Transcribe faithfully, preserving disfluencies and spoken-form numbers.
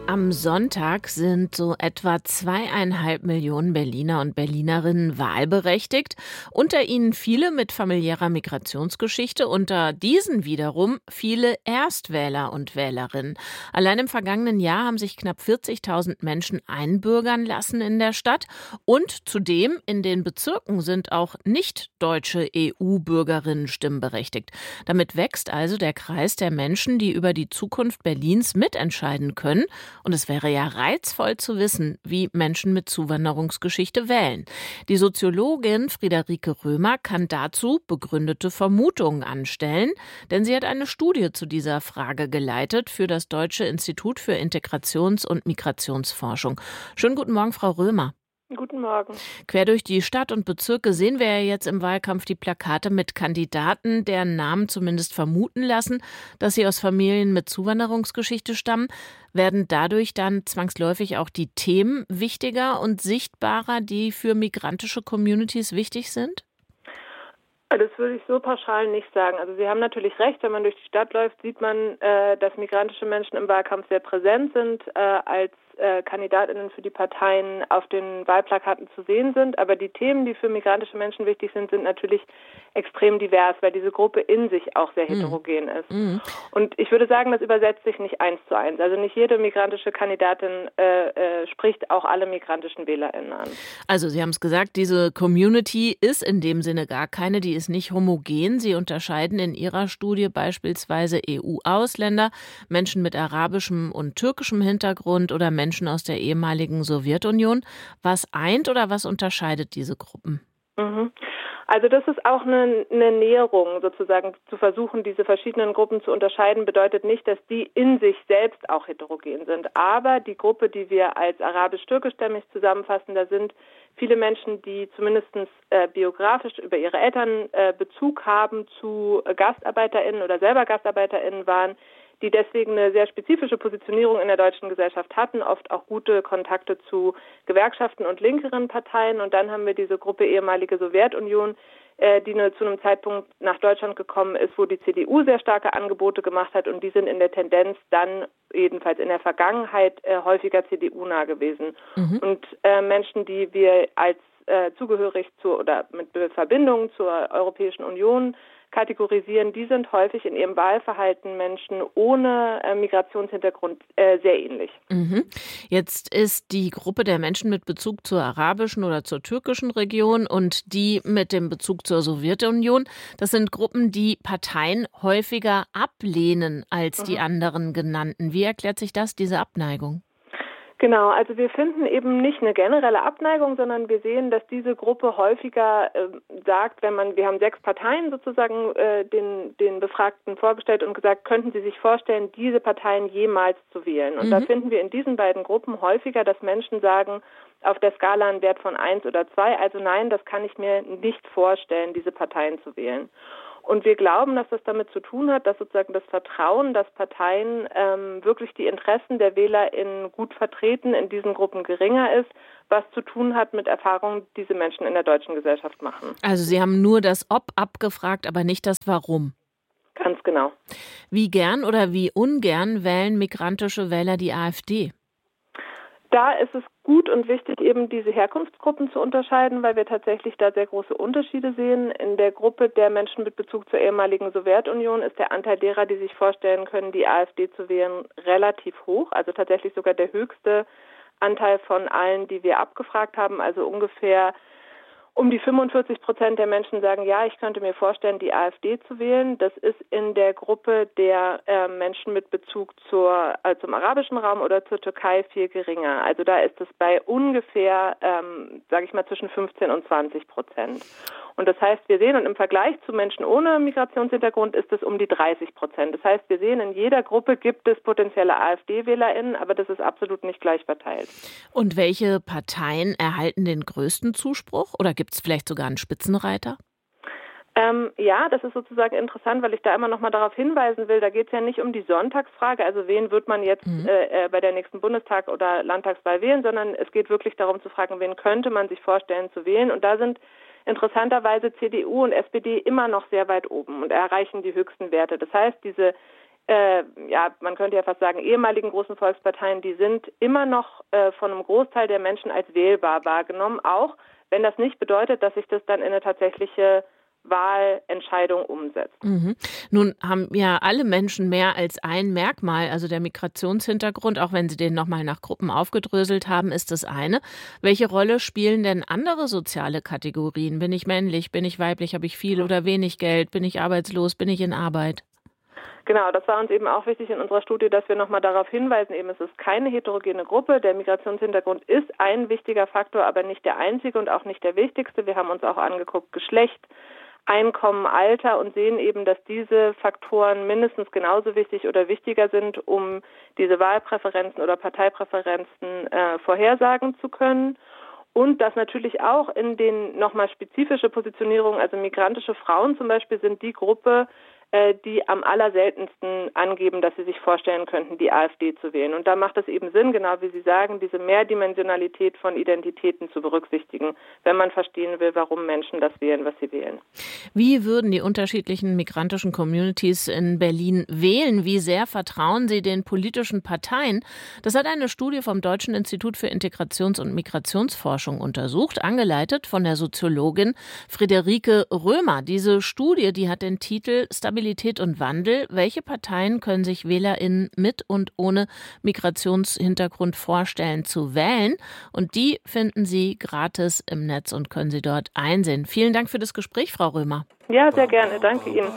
Am Sonntag sind so etwa zweieinhalb Millionen Berliner und Berlinerinnen wahlberechtigt. Unter ihnen viele mit familiärer Migrationsgeschichte, unter diesen wiederum viele Erstwähler und Wählerinnen. Allein im vergangenen Jahr haben sich knapp vierzigtausend Menschen einbürgern lassen in der Stadt. Und zudem in den Bezirken sind auch nicht-deutsche E U-Bürgerinnen stimmberechtigt. Damit wächst also der Kreis der Menschen, die über die Zukunft Berlins mitentscheiden können. Und es wäre ja reizvoll zu wissen, wie Menschen mit Zuwanderungsgeschichte wählen. Die Soziologin Friederike Römer kann dazu begründete Vermutungen anstellen, denn sie hat eine Studie zu dieser Frage geleitet für das Deutsche Institut für Integrations- und Migrationsforschung. Schönen guten Morgen, Frau Römer. Guten Morgen. Quer durch die Stadt und Bezirke sehen wir ja jetzt im Wahlkampf die Plakate mit Kandidaten, deren Namen zumindest vermuten lassen, dass sie aus Familien mit Zuwanderungsgeschichte stammen. Werden dadurch dann zwangsläufig auch die Themen wichtiger und sichtbarer, die für migrantische Communities wichtig sind? Das würde ich so pauschal nicht sagen. Also Sie haben natürlich recht, wenn man durch die Stadt läuft, sieht man, äh, dass migrantische Menschen im Wahlkampf sehr präsent sind, äh, als äh, KandidatInnen für die Parteien auf den Wahlplakaten zu sehen sind. Aber die Themen, die für migrantische Menschen wichtig sind, sind natürlich extrem divers, weil diese Gruppe in sich auch sehr heterogen mm. ist. Mm. Und ich würde sagen, das übersetzt sich nicht eins zu eins. Also nicht jede migrantische Kandidatin äh, äh, spricht auch alle migrantischen WählerInnen an. Also Sie haben es gesagt, diese Community ist in dem Sinne gar keine, die ist nicht homogen. Sie unterscheiden in Ihrer Studie beispielsweise E U-Ausländer, Menschen mit arabischem und türkischem Hintergrund oder Menschen aus der ehemaligen Sowjetunion. Was eint oder was unterscheidet diese Gruppen? Mhm. Also das ist auch eine, eine Näherung sozusagen, zu versuchen, diese verschiedenen Gruppen zu unterscheiden, bedeutet nicht, dass die in sich selbst auch heterogen sind. Aber die Gruppe, die wir als arabisch-türkischstämmig zusammenfassen, da sind viele Menschen, die zumindest äh, biografisch über ihre Eltern äh, Bezug haben zu äh, GastarbeiterInnen oder selber GastarbeiterInnen waren, die deswegen eine sehr spezifische Positionierung in der deutschen Gesellschaft hatten, oft auch gute Kontakte zu Gewerkschaften und linkeren Parteien. Und dann haben wir diese Gruppe ehemalige Sowjetunion, äh, die nur zu einem Zeitpunkt nach Deutschland gekommen ist, wo die C D U sehr starke Angebote gemacht hat. Und die sind in der Tendenz dann, jedenfalls in der Vergangenheit, äh, häufiger C D U-nah gewesen. Mhm. Und äh, Menschen, die wir als äh, zugehörig zu oder mit Verbindungen zur Europäischen Union kategorisieren, die sind häufig in ihrem Wahlverhalten Menschen ohne äh, Migrationshintergrund äh, sehr ähnlich. Mhm. Jetzt ist die Gruppe der Menschen mit Bezug zur arabischen oder zur türkischen Region und die mit dem Bezug zur Sowjetunion, das sind Gruppen, die Parteien häufiger ablehnen als mhm. die anderen genannten. Wie erklärt sich das, diese Abneigung? Genau, also wir finden eben nicht eine generelle Abneigung, sondern wir sehen, dass diese Gruppe häufiger äh, sagt, wenn man, wir haben sechs Parteien sozusagen äh, den, den Befragten vorgestellt und gesagt, könnten Sie sich vorstellen, diese Parteien jemals zu wählen? Und mhm. da finden wir in diesen beiden Gruppen häufiger, dass Menschen sagen, auf der Skala einen Wert von eins oder zwei, also nein, das kann ich mir nicht vorstellen, diese Parteien zu wählen. Und wir glauben, dass das damit zu tun hat, dass sozusagen das Vertrauen, dass Parteien ähm, wirklich die Interessen der WählerInnen gut vertreten, in diesen Gruppen geringer ist, was zu tun hat mit Erfahrungen, die diese Menschen in der deutschen Gesellschaft machen. Also Sie haben nur das Ob abgefragt, aber nicht das Warum. Ganz genau. Wie gern oder wie ungern wählen migrantische Wähler die AfD? Da ist es gut und wichtig, eben diese Herkunftsgruppen zu unterscheiden, weil wir tatsächlich da sehr große Unterschiede sehen. In der Gruppe der Menschen mit Bezug zur ehemaligen Sowjetunion ist der Anteil derer, die sich vorstellen können, die AfD zu wählen, relativ hoch. Also tatsächlich sogar der höchste Anteil von allen, die wir abgefragt haben. Also ungefähr um die fünfundvierzig Prozent der Menschen sagen, ja, ich könnte mir vorstellen, die AfD zu wählen. Das ist in der Gruppe der äh, Menschen mit Bezug zur, äh, zum arabischen Raum oder zur Türkei viel geringer. Also da ist es bei ungefähr, ähm, sage ich mal, zwischen fünfzehn und zwanzig Prozent. Und das heißt, wir sehen, und im Vergleich zu Menschen ohne Migrationshintergrund ist es um die dreißig Prozent. Das heißt, wir sehen, in jeder Gruppe gibt es potenzielle AfD-WählerInnen, aber das ist absolut nicht gleich verteilt. Und welche Parteien erhalten den größten Zuspruch? Oder gibt es vielleicht sogar einen Spitzenreiter? Ähm, ja, das ist sozusagen interessant, weil ich da immer noch mal darauf hinweisen will, da geht es ja nicht um die Sonntagsfrage, also wen wird man jetzt mhm. äh, bei der nächsten Bundestag- oder Landtagswahl wählen, sondern es geht wirklich darum zu fragen, wen könnte man sich vorstellen zu wählen. Und da sind interessanterweise C D U und S P D immer noch sehr weit oben und erreichen die höchsten Werte. Das heißt, diese äh, ja, man könnte ja fast sagen, ehemaligen großen Volksparteien, die sind immer noch äh, von einem Großteil der Menschen als wählbar wahrgenommen, auch wenn das nicht bedeutet, dass sich das dann in eine tatsächliche Wahlentscheidung umsetzt. Mhm. Nun haben ja alle Menschen mehr als ein Merkmal, also der Migrationshintergrund, auch wenn Sie den nochmal nach Gruppen aufgedröselt haben, ist das eine. Welche Rolle spielen denn andere soziale Kategorien? Bin ich männlich, bin ich weiblich, habe ich viel oder wenig Geld, bin ich arbeitslos, bin ich in Arbeit? Genau, das war uns eben auch wichtig in unserer Studie, dass wir nochmal darauf hinweisen, eben es ist keine heterogene Gruppe. Der Migrationshintergrund ist ein wichtiger Faktor, aber nicht der einzige und auch nicht der wichtigste. Wir haben uns auch angeguckt, Geschlecht, Einkommen, Alter und sehen eben, dass diese Faktoren mindestens genauso wichtig oder wichtiger sind, um diese Wahlpräferenzen oder Parteipräferenzen äh, vorhersagen zu können. Und dass natürlich auch in den nochmal spezifische Positionierungen, also migrantische Frauen zum Beispiel, sind die Gruppe, die am allerseltensten angeben, dass sie sich vorstellen könnten, die AfD zu wählen. Und da macht es eben Sinn, genau wie Sie sagen, diese Mehrdimensionalität von Identitäten zu berücksichtigen, wenn man verstehen will, warum Menschen das wählen, was sie wählen. Wie würden die unterschiedlichen migrantischen Communities in Berlin wählen? Wie sehr vertrauen sie den politischen Parteien? Das hat eine Studie vom Deutschen Institut für Integrations- und Migrationsforschung untersucht, angeleitet von der Soziologin Friederike Römer. Diese Studie, die hat den Titel Stabilität und Wandel. Welche Parteien können sich WählerInnen mit und ohne Migrationshintergrund vorstellen zu wählen? Und die finden Sie gratis im Netz und können Sie dort einsehen. Vielen Dank für das Gespräch, Frau Römer. Ja, sehr gerne. Danke Ihnen.